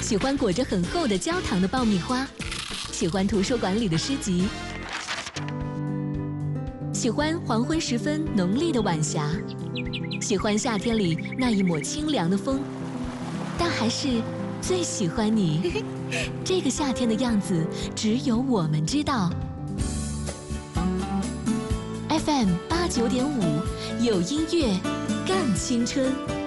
喜欢裹着很厚的焦糖的爆米花，喜欢图书馆里的诗集，喜欢黄昏时分浓丽的晚霞，喜欢夏天里那一抹清凉的风，但还是最喜欢你。这个夏天的样子，只有我们知道。FM 89.5，有音乐，更青春。